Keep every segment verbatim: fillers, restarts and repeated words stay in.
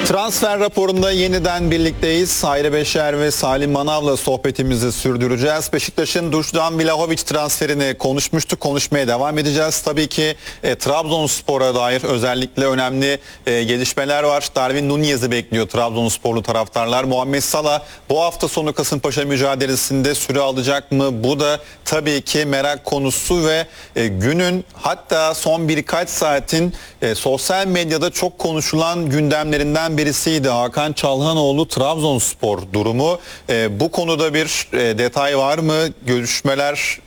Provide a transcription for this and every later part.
Transfer raporunda yeniden birlikteyiz. Hayri Beşer ve Salim Manav'la sohbetimizi sürdüreceğiz. Beşiktaş'ın Dušan Vlahović transferini konuşmuştuk. Konuşmaya devam edeceğiz. Tabii ki e, Trabzonspor'a dair özellikle önemli e, gelişmeler var. Darwin Nunez'i bekliyor Trabzonsporlu taraftarlar. Muhammed Salah bu hafta sonu Kasımpaşa mücadelesinde süre alacak mı? Bu da tabii ki merak konusu ve e, günün, hatta son birkaç saatin e, sosyal medyada çok konuşulan gündemlerinden birisiydi. Hakan Çalhanoğlu Trabzonspor durumu. E, bu konuda bir e, detay var mı? Görüşmeler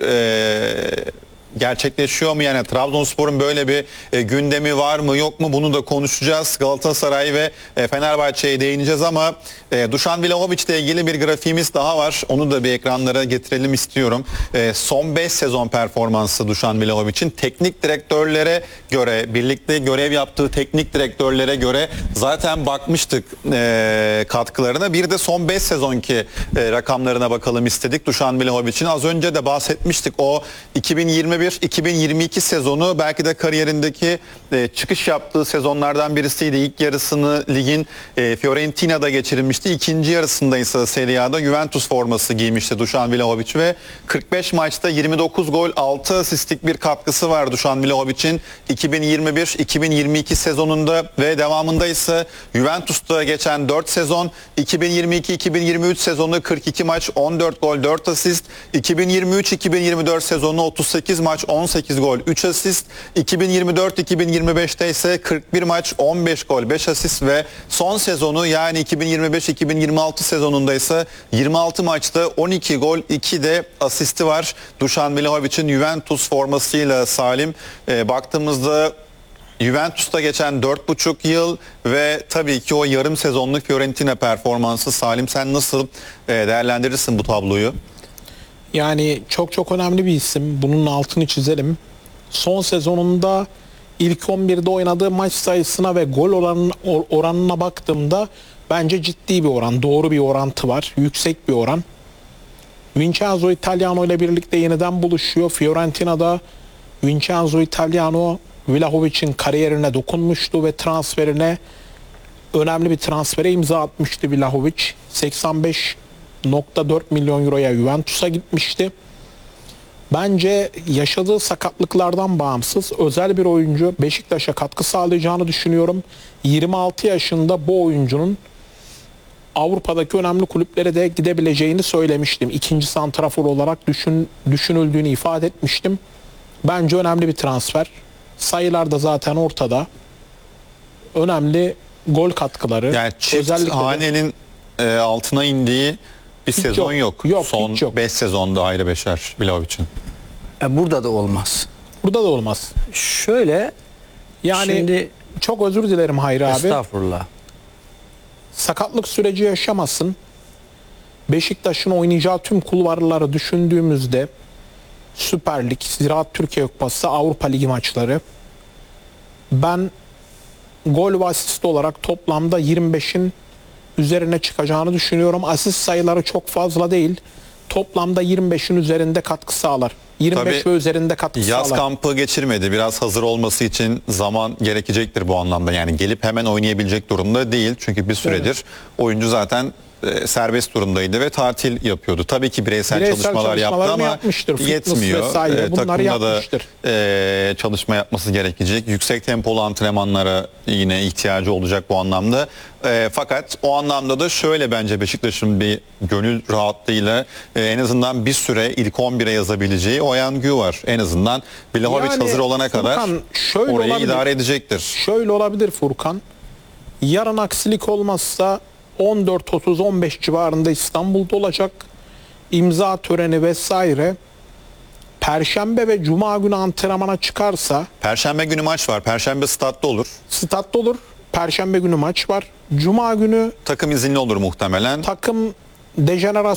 e, gerçekleşiyor mu? Yani Trabzonspor'un böyle bir e, gündemi var mı yok mu? Bunu da konuşacağız. Galatasaray ve e, Fenerbahçe'ye değineceğiz ama e, Dušan Vlahović ile ilgili bir grafiğimiz daha var. Onu da bir ekranlara getirelim istiyorum. E, son beş sezon performansı Dušan Vlahović'in teknik direktörlere göre, birlikte görev yaptığı teknik direktörlere göre zaten bakmıştık e, katkılarına. Bir de son beş sezonki e, rakamlarına bakalım istedik Dušan Vlahović'in. Az önce de bahsetmiştik. O iki bin yirmi bir iki bin yirmi iki sezonu belki de kariyerindeki e, çıkış yaptığı sezonlardan birisiydi. İlk yarısını ligin e, Fiorentina'da geçirilmişti. İkinci yarısında ise Serie A'da Juventus forması giymişti Dušan Vlahović ve kırk beş maçta yirmi dokuz gol, altı asistlik bir katkısı var Dušan Vlahović'in iki bin yirmi bir iki bin yirmi iki sezonunda ve devamında ise Juventus'ta geçen dört sezon, iki bin yirmi iki iki bin yirmi üç sezonu kırk iki maç, on dört gol, dört asist, iki bin yirmi üç iki bin yirmi dört sezonu otuz sekiz maç, on sekiz gol, üç asist, iki bin yirmi dört iki bin yirmi beşte ise kırk bir maç, on beş gol, beş asist ve son sezonu yani iki bin yirmi beş iki bin yirmi altı sezonunda ise yirmi altı maçta on iki gol, iki de asisti var Dušan Vlahović'in Juventus formasıyla. Salim, e, baktığımızda Juventus'ta geçen dört buçuk yıl ve tabii ki o yarım sezonluk Fiorentina performansı. Salim, sen nasıl e, değerlendirirsin bu tabloyu? Yani çok çok önemli bir isim. Bunun altını çizelim. Son sezonunda ilk on birde oynadığı maç sayısına ve gol oranına, oranına baktığımda bence ciddi bir oran, doğru bir orantı var. Yüksek bir oran. Vincenzo Italiano ile birlikte yeniden buluşuyor. Fiorentina'da Vincenzo Italiano Vlahović'in kariyerine dokunmuştu ve transferine, önemli bir transfere imza atmıştı Vlahović. seksen beş nokta dört milyon euroya Juventus'a gitmişti. Bence yaşadığı sakatlıklardan bağımsız özel bir oyuncu, Beşiktaş'a katkı sağlayacağını düşünüyorum. yirmi altı yaşında bu oyuncunun Avrupa'daki önemli kulüplere de gidebileceğini söylemiştim. İkinci santrafor olarak düşün, düşünüldüğünü ifade etmiştim. Bence önemli bir transfer. Sayılar da zaten ortada. Önemli gol katkıları. Yani çift hanenin e, altına indiği bir hiç sezon yok. yok. yok Son beş sezonda Hayri Beşer Vlahović'in. E burada da olmaz. Burada da olmaz. Şöyle, yani şimdi çok özür dilerim Hayri abi. Estağfurullah. Sakatlık süreci yaşamasın. Beşiktaş'ın oynayacağı tüm kulvarları düşündüğümüzde Süper Lig, Ziraat Türkiye Kupası, Avrupa Ligi maçları, ben gol ve asist olarak toplamda yirmi beşin üzerine çıkacağını düşünüyorum. Asist sayıları çok fazla değil. Toplamda yirmi beşin üzerinde katkı sağlar. yirmi beş Tabii ve üzerinde katkı yaz sağlar. Yaz kampı geçirmedi. Biraz hazır olması için zaman gerekecektir bu anlamda. Yani gelip hemen oynayabilecek durumda değil. Çünkü bir süredir evet. oyuncu zaten e, serbest durumdaydı ve tatil yapıyordu. Tabii ki bireysel, bireysel çalışmalar yaptı ama yetmiyor. E, takımda da e, çalışma yapması gerekecek. Yüksek tempolu antrenmanlara yine ihtiyacı olacak bu anlamda. E, fakat o anlamda da şöyle, bence Beşiktaş'ın bir gönül rahatlığıyla e, en azından bir süre ilk on bire yazabileceği Oyan Gü var. En azından Vlahović yani, hazır olana kadar Furkan, orayı olabilir. idare edecektir. Şöyle olabilir Furkan. Yarın aksilik olmazsa on dört otuz on beş civarında İstanbul'da olacak. İmza töreni vesaire. Perşembe ve Cuma günü antrenmana çıkarsa... Perşembe günü maç var. Perşembe statta olur. Statta olur. Perşembe günü maç var. Cuma günü... Takım izinli olur muhtemelen. Takım dejenerasyon